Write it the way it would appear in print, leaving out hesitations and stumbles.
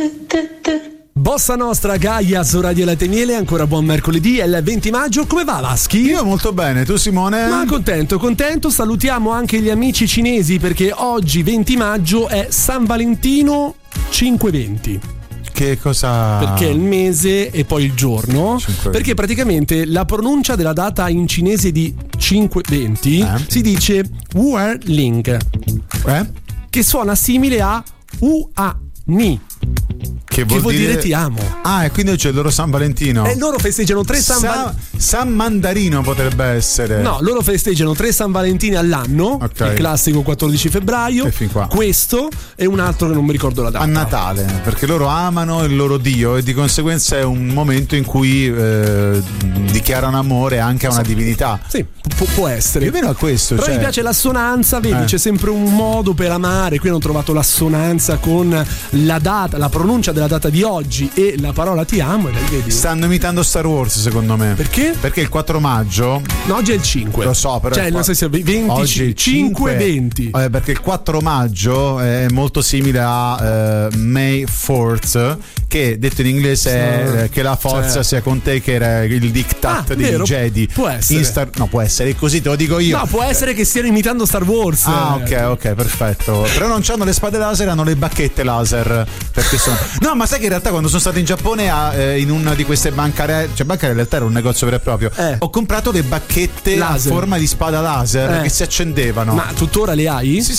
Bossa Nostra, Gaia su Radio Latte Miele, ancora buon mercoledì, è il 20 maggio, come va Vaschi? Io molto bene, tu Simone? Ma contento, salutiamo anche gli amici cinesi perché oggi 20 maggio è San Valentino 520. Che cosa? Perché è il mese e poi il giorno. 520. Perché praticamente la pronuncia della data in cinese di 520 si dice Wu Ling, che suona simile a Ni. Che vuol dire ti amo. Ah, e quindi c'è il loro San Valentino. E loro festeggiano 3 San Mandarino potrebbe essere. No, loro festeggiano 3 San Valentini all'anno, il classico 14 febbraio. E fin qua. Questo e un altro che non mi ricordo la data. A Natale, perché loro amano il loro Dio e di conseguenza è un momento in cui dichiarano amore anche a una divinità. Sì, può essere. Più o meno a questo. Però mi piace l'assonanza, vedi, c'è sempre un modo per amare. Qui hanno trovato l'assonanza con la data, la pronuncia della data di oggi e la parola ti amo, e vedi. Stanno imitando Star Wars secondo me. Perché? Perché il 4 maggio. No, oggi è il 5. Lo so, però. Cioè, non so se 25 20. Perché il 4 maggio è molto simile a May 4th, che detto in inglese è che la forza sia con te, che era il diktat dei Jedi. Può essere. No, può essere così, te lo dico io. No, può essere che stiano imitando Star Wars. Ah, ok, perfetto. Però non c'hanno le spade laser, hanno le bacchette laser. Perché sono. No, ma sai che in realtà quando sono stato in Giappone in una di queste bancarelle, cioè bancarelle in realtà era un negozio vero e proprio, ho comprato le bacchette laser a forma di spada laser che si accendevano. Ma tuttora le hai? Sì,